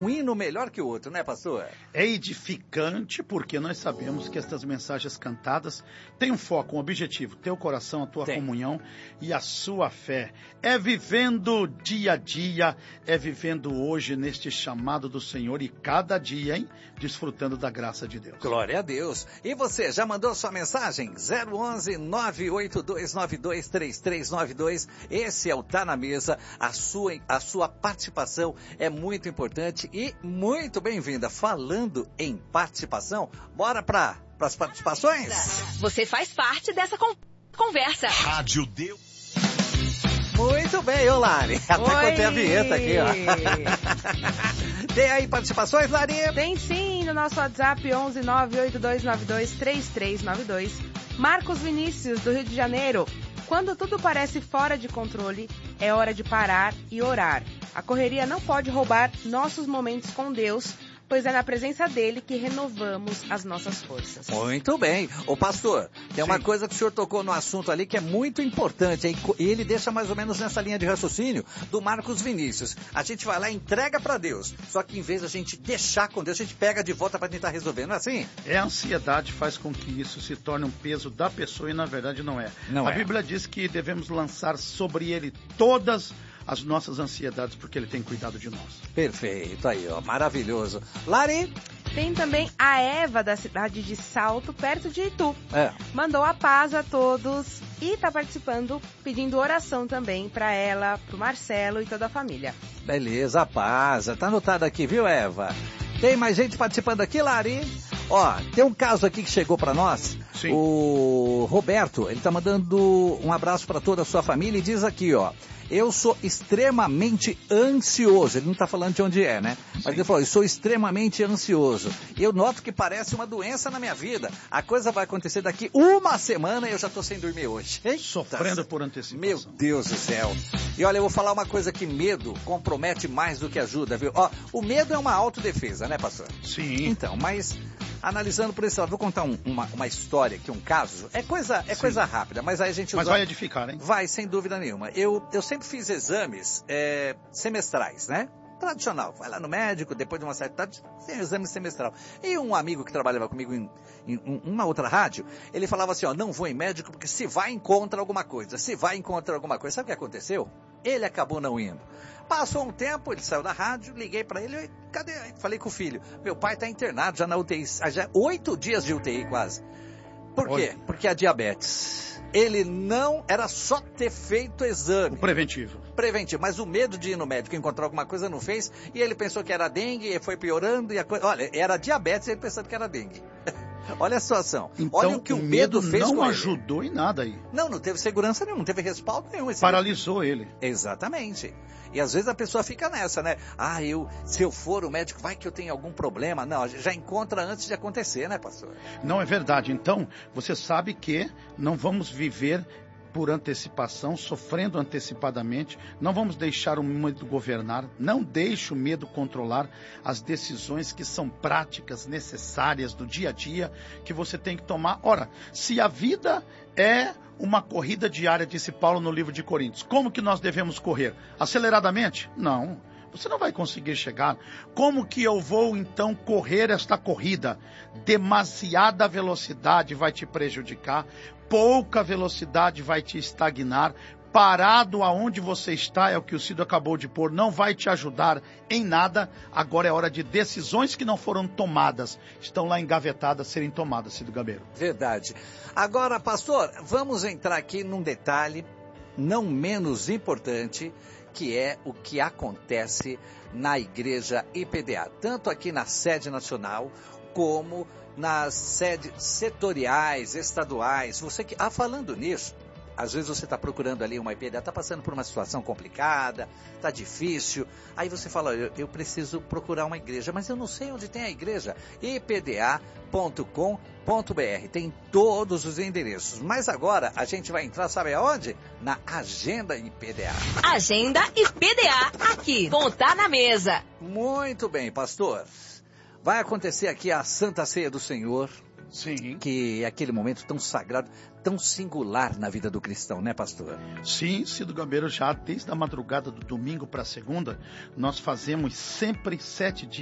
um hino melhor que o outro, né, pastor? É edificante porque nós sabemos que estas mensagens cantadas têm um foco, um objetivo, teu coração, a tua comunhão e a sua fé. É vivendo dia a dia, é vivendo hoje neste chamado do Senhor e cada dia, hein, desfrutando da graça de Deus. Glória a Deus. E você, já mandou sua mensagem? 011-98292-3392. Esse é o Tá na Mesa. A sua participação é muito importante e muito bem-vinda. Falando em participação, bora para as participações? Você faz parte dessa conversa. Rádio Deus. Muito bem, ô Lari. Até contei a vinheta aqui, ó. Tem aí participações, Lari? Tem sim, no nosso WhatsApp 11982923392. Marcos Vinícius, do Rio de Janeiro. Quando tudo parece fora de controle, é hora de parar e orar. A correria não pode roubar nossos momentos com Deus, pois é na presença dele que renovamos as nossas forças. Muito bem. Ô pastor, tem uma coisa que o senhor tocou no assunto ali que é muito importante, e ele deixa mais ou menos nessa linha de raciocínio do Marcos Vinícius. A gente vai lá e entrega para Deus, só que em vez de a gente deixar com Deus, a gente pega de volta para tentar resolver, não é assim? A ansiedade faz com que isso se torne um peso da pessoa e na verdade não é. A Bíblia diz que devemos lançar sobre ele todas as nossas ansiedades, porque ele tem cuidado de nós. Perfeito, aí ó, maravilhoso. Lari? Tem também a Eva, da cidade de Salto, perto de Itu. Mandou a paz a todos e está participando, pedindo oração também para ela, para o Marcelo e toda a família. Beleza, a paz. Tá anotado aqui, viu, Eva? Tem mais gente participando aqui, Lari? Ó, tem um caso aqui que chegou para nós. Sim. O Roberto, ele tá mandando um abraço para toda a sua família e diz aqui, ó. Eu sou extremamente ansioso. Ele não está falando de onde é, né? Mas ele falou, eu sou extremamente ansioso. Eu noto que parece uma doença na minha vida. A coisa vai acontecer daqui uma semana e eu já estou sem dormir hoje. Eita, sofrendo por antecipação. Meu Deus do céu. E olha, eu vou falar uma coisa que medo compromete mais do que ajuda, viu? Ó, o medo é uma autodefesa, né, pastor? Sim. Então, mas analisando por esse lado, vou contar uma história aqui, um caso. É coisa rápida, mas aí a gente... Mas vai edificar, hein? Vai, sem dúvida nenhuma. Eu sempre fiz exames semestrais, né? Tradicional. Vai lá no médico, depois de uma certa idade, tem exame semestral. E um amigo que trabalhava comigo em uma outra rádio, ele falava assim, ó, não vou em médico porque se vai encontra alguma coisa. Se vai encontra alguma coisa. Sabe o que aconteceu? Ele acabou não indo. Passou um tempo, ele saiu da rádio, liguei pra ele, cadê? Falei com o filho, meu pai tá internado já na UTI, já 8 dias de UTI quase. Por quê? Porque a diabetes. Ele não, era só ter feito exame. Preventivo, mas o medo de ir no médico encontrar alguma coisa não fez, e ele pensou que era dengue, e foi piorando, e a coisa, olha, era diabetes e ele pensando que era dengue. Olha a situação. Então, olha o que o medo fez não com ajudou ele. em nada aí. Não teve segurança nenhuma, não teve respaldo nenhum. Paralisou ele. Exatamente. E às vezes a pessoa fica nessa, né? Se eu for o médico, vai que eu tenho algum problema. Não, já encontra antes de acontecer, né, pastor? Não é verdade. Então, você sabe que não vamos viver por antecipação, sofrendo antecipadamente, não vamos deixar o medo governar, não deixe o medo controlar as decisões que são práticas, necessárias do dia a dia, que você tem que tomar. Ora, se a vida é uma corrida diária, disse Paulo no livro de Coríntios, como que nós devemos correr? Aceleradamente? Não. Você não vai conseguir chegar. Como que eu vou, então, correr esta corrida? Demasiada velocidade vai te prejudicar, pouca velocidade vai te estagnar, parado aonde você está, é o que o Cido acabou de pôr, não vai te ajudar em nada. Agora é hora de decisões que não foram tomadas, estão lá engavetadas, serem tomadas, Cido Gabeiro. Verdade. Agora, pastor, vamos entrar aqui num detalhe não menos importante, que é o que acontece na igreja IPDA, tanto aqui na sede nacional, como nas sedes setoriais, estaduais. Você que, falando nisso, às vezes você está procurando ali uma IPDA, está passando por uma situação complicada, está difícil, aí você fala, eu preciso procurar uma igreja, mas eu não sei onde tem a igreja. ipda.com.br, tem todos os endereços, mas agora a gente vai entrar, sabe aonde? Na Agenda IPDA. Agenda IPDA, aqui, Tá na Mesa. Muito bem, pastor. Vai acontecer aqui a Santa Ceia do Senhor. Sim. Que é aquele momento tão sagrado, tão singular na vida do cristão, né, pastor? Sim, Cido Gabeiro, já desde a madrugada do domingo para a segunda, nós fazemos sempre 7 dias